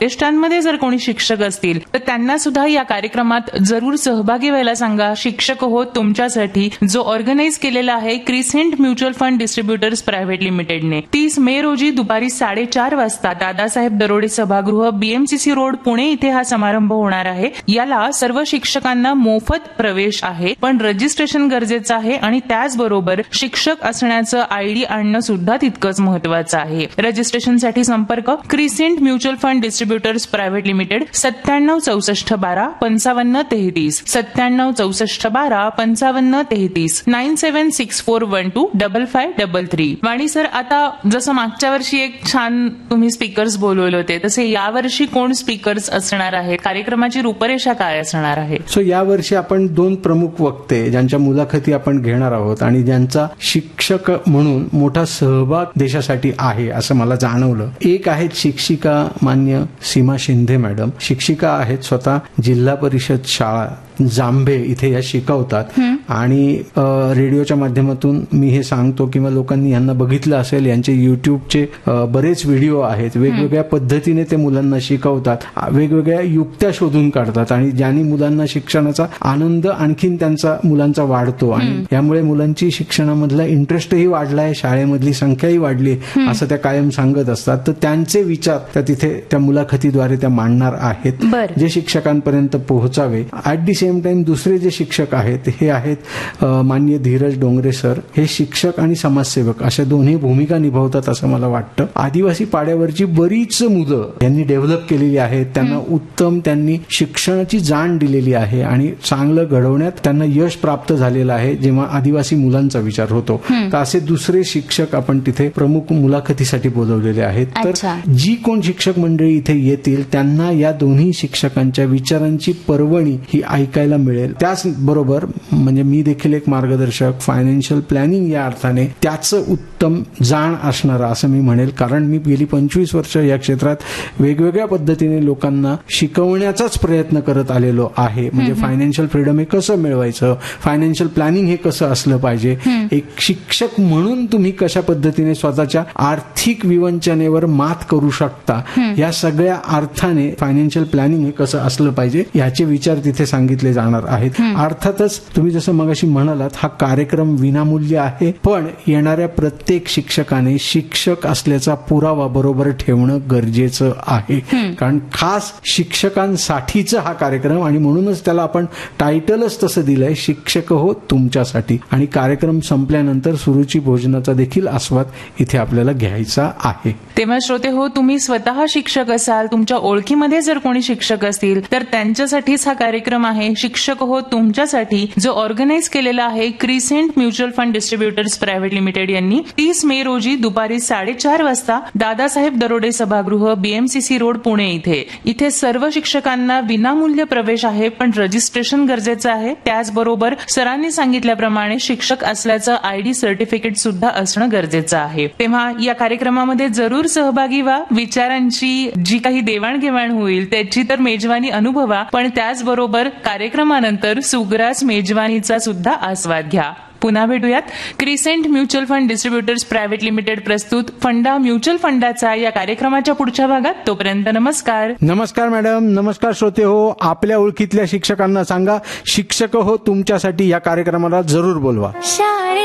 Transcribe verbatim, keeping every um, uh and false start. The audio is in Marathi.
प्रतिष्ठानमध्ये जर कोणी शिक्षक असतील तर त्यांना सुद्धा या कार्यक्रमात जरूर सहभागी व्हायला सांगा. शिक्षक हो तुमच्यासाठी जो ऑर्गनाईज केलेला आहे crescent mutual fund distributors private लिमिटेडने. तीस मे रोजी दुपारी साडेचार वाजता दादासाहेब दरोडे सभागृह बीएमसीसी रोड पुणे इथे हा समारंभ होणार आहे. याला सर्व शिक्षकांना मोफत प्रवेश आहे, पण रजिस्ट्रेशन गरजेचं आहे आणि त्याचबरोबर शिक्षक असण्याचं आयडी आणणं सुद्धा तितकंच महत्वाचं आहे. रजिस्ट्रेशनसाठी संपर्क crescent mutual fund distributors private limited सत्त्याण्णव चौसष्ट बारा पंचावन्न तेहतीस सत्त्याण्णव चौसष्ट बारा पंचावन्न तेहतीस nine seven six four one two double five double three. वाणी सर, आता जसं मागच्या वर्षी एक छान तुम्ही स्पीकर्स बोलवले होते तसे यावर्षी कोण स्पीकर्स असणार आहेत? कार्यक्रमाची रूपरेषा काय असणार आहे? सो यावर्षी आपण दोन प्रमुख वक्ते ज्यांच्या मुलाखती आपण घेणार आहोत आणि ज्यांचा शिक्षक म्हणून मोठा सहभाग देशासाठी आहे असं मला जाणवलं. एक आहेत शिक्षिका मान्य सीमा शिंदे मॅडम. शिक्षिका आहेत, स्वतः जिल्हा परिषद शाळा जांभे इथे या शिकवतात आणि रेडिओच्या माध्यमातून मी हे सांगतो किंवा लोकांनी यांना बघितलं असेल, यांचे युट्यूबचे बरेच व्हिडिओ आहेत. वेगवेगळ्या पद्धतीने ते मुलांना शिकवतात, वेगवेगळ्या युक्त्या शोधून काढतात आणि ज्यांनी मुलांना शिक्षणाचा आनंद आणखीन त्यांचा मुलांचा वाढतो आणि यामुळे मुलांची शिक्षणामधला इंटरेस्टही वाढलाय, शाळेमधली संख्याही वाढली असं त्या कायम सांगत असतात. तर त्यांचे विचार त्या तिथे त्या मुलाखतीद्वारे त्या मांडणार आहेत, जे शिक्षकांपर्यंत पोहोचावे. ऍट दी सेम टाइम दुसरे जे शिक्षक आहेत हे आहेत माननीय धीरज डोंगरे सर. हे शिक्षक आणि समाजसेवक अशा दोन्ही भूमिका निभावतात असं मला वाटतं. आदिवासी पाड्यावरची बरीच मुलं यांनी डेव्हलप केलेली आहेत, त्यांना उत्तम त्यांनी शिक्षणाची जाण दिलेली आहे आणि चांगलं घडवण्यात त्यांना यश प्राप्त झालेलं आहे जेव्हा आदिवासी मुलांचा विचार होतो. तर असे दुसरे शिक्षक आपण तिथे प्रमुख मुलाखतीसाठी बोलवलेले आहेत. तर जी कोण शिक्षक मंडळी इथे येतील त्यांना या दोन्ही शिक्षकांच्या विचारांची पर्वणी ही ऐकायला मिळेल. त्याचबरोबर म्हणजे मी देखील एक मार्गदर्शक, फायनान्शियल प्लॅनिंग या अर्थाने त्याचं उत्तम जाण असणारा असं मी म्हणेल, कारण मी गेली पंचवीस वर्ष या क्षेत्रात वेगवेगळ्या पद्धतीने लोकांना शिकवण्याचाच प्रयत्न करत आलेलो आहे. म्हणजे फायनान्शियल फ्रीडम हे कसं मिळवायचं, फायनान्शियल प्लॅनिंग हे कसं असलं पाहिजे, एक शिक्षक म्हणून तुम्ही कशा पद्धतीने स्वतःच्या आर्थिक विवंचनेवर मात करू शकता, या सगळ्या अर्थाने फायनान्शियल प्लॅनिंग हे कसं असलं पाहिजे याचे विचार तिथे सांगितले जाणार आहेत. अर्थातच तुम्ही जसं मगाशी म्हणालात हा कार्यक्रम विनामूल्य आहे, पण येणाऱ्या प्रत्येक शिक्षकाने शिक्षक असल्याचा पुरावा बरोबर ठेवणं गरजेचं आहे, कारण खास शिक्षकांसाठीचा हा कार्यक्रम आणि म्हणूनच त्याला आपण टायटलच तसं दिलंय, शिक्षक हो तुमच्यासाठी. आणि कार्यक्रम संपल्यानंतर सुरुची भोजनाचा देखील आस्वाद इथे आपल्याला घ्यायचा आहे. तेव्हा श्रोते हो, तुम्ही स्वतः शिक्षक असाल, तुमच्या ओळखीमध्ये जर कोणी शिक्षक असतील तर त्यांच्यासाठीच हा कार्यक्रम आहे. शिक्षक हो तुमच्यासाठी जो ऑर्गनाईज केलेला आहे crescent mutual fund distributors private limited यांनी तीस मे रोजी दुपारी साडेचार वाजता दादासाहेब दरोडे सभागृह बीएमसीसी रोड पुणे इथे इथे सर्व शिक्षकांना विनामूल्य प्रवेश आहे, पण रजिस्ट्रेशन गरजेचं आहे. त्याचबरोबर सरांनी सांगितल्याप्रमाणे शिक्षक असल्याचं आयडी सर्टिफिकेट सुद्धा असणं गरजेचं आहे. तेव्हा या कार्यक्रमामध्ये जरूर सहभागी व्हा. विचारांची जी काही देवाणघेवाण होईल त्याची तर मेजवानी अनुभवा, पण त्याचबरोबर कार्यक्रमानंतर सुग्रास मेजवानीचा सुद्धा आस्वाद घ्या. पुन्हा भेटूयात. Crescent mutual fund distributors private limited प्रस्तुत फंडा म्युच्युअल फंडाचा या कार्यक्रमाच्या पुढच्या भागात. तोपर्यंत नमस्कार. नमस्कार मॅडम. नमस्कार श्रोते हो. आपल्या ओळखीतल्या शिक्षकांना सांगा शिक्षक हो तुमच्यासाठी या कार्यक्रमाला जरूर बोलवा.